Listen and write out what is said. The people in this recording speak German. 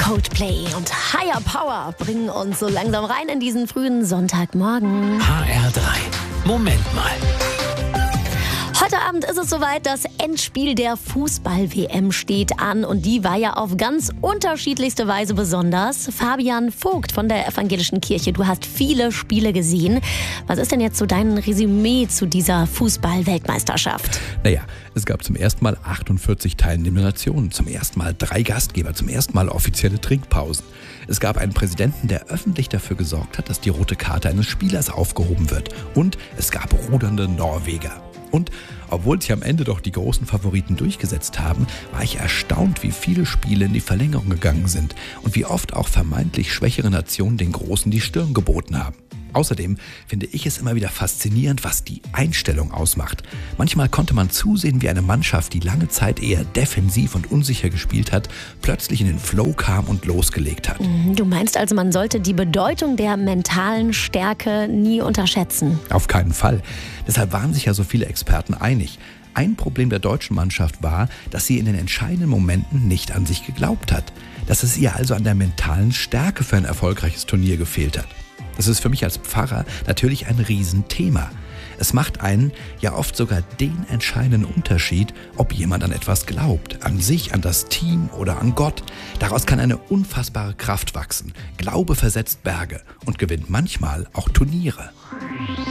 Coldplay und Higher Power bringen uns so langsam rein in diesen frühen Sonntagmorgen. HR3. Moment mal. Heute Abend ist es soweit, das Endspiel der Fußball-WM steht an und die war ja auf ganz unterschiedlichste Weise besonders. Fabian Vogt von der Evangelischen Kirche, du hast viele Spiele gesehen. Was ist denn jetzt so dein Resümee zu dieser Fußball-Weltmeisterschaft? Naja, es gab zum ersten Mal 48 teilnehmende Nationen, zum ersten Mal 3 Gastgeber, zum ersten Mal offizielle Trinkpausen. Es gab einen Präsidenten, der öffentlich dafür gesorgt hat, dass die rote Karte eines Spielers aufgehoben wird. Und es gab rudernde Norweger. Und obwohl sich am Ende doch die großen Favoriten durchgesetzt haben, war ich erstaunt, wie viele Spiele in die Verlängerung gegangen sind und wie oft auch vermeintlich schwächere Nationen den Großen die Stirn geboten haben. Außerdem finde ich es immer wieder faszinierend, was die Einstellung ausmacht. Manchmal konnte man zusehen, wie eine Mannschaft, die lange Zeit eher defensiv und unsicher gespielt hat, plötzlich in den Flow kam und losgelegt hat. Du meinst also, man sollte die Bedeutung der mentalen Stärke nie unterschätzen? Auf keinen Fall. Deshalb waren sich ja so viele Experten einig. Ein Problem der deutschen Mannschaft war, dass sie in den entscheidenden Momenten nicht an sich geglaubt hat. Dass es ihr also an der mentalen Stärke für ein erfolgreiches Turnier gefehlt hat. Das ist für mich als Pfarrer natürlich ein Riesenthema. Es macht einen ja oft sogar den entscheidenden Unterschied, ob jemand an etwas glaubt, an sich, an das Team oder an Gott. Daraus kann eine unfassbare Kraft wachsen. Glaube versetzt Berge und gewinnt manchmal auch Turniere.